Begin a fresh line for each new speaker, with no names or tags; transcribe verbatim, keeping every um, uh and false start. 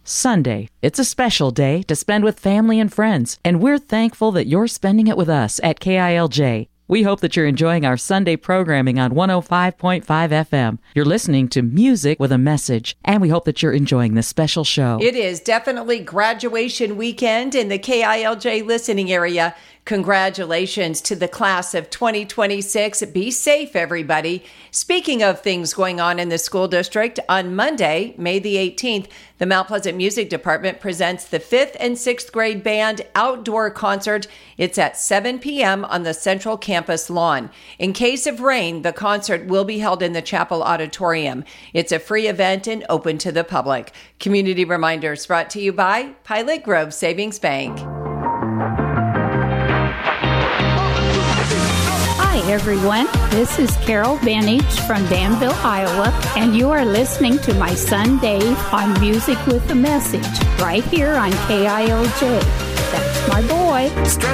Sunday. It's a special day to spend with family and friends, and we're thankful that you're spending it with us at K I L J. We hope that you're enjoying our Sunday programming on one oh five point five F M. You're listening to music with a message, and we hope that you're enjoying this special show.
It is definitely graduation weekend in the K I L J listening area. Congratulations to the class of twenty twenty-six. Be safe, everybody. Speaking of things going on in the school district, on Monday, May the eighteenth, the Mount Pleasant Music Department presents the fifth and sixth grade band outdoor concert. It's at seven p.m. on the Central Campus lawn. In case of rain, the concert will be held in the Chapel Auditorium. It's a free event and open to the public. Community reminders brought to you by Pilot Grove Savings Bank.
Hi, everyone. This is Carol Benage from Danville, Iowa, and you are listening to my son Dave on Music with a Message right here on K I L J. That's my boy.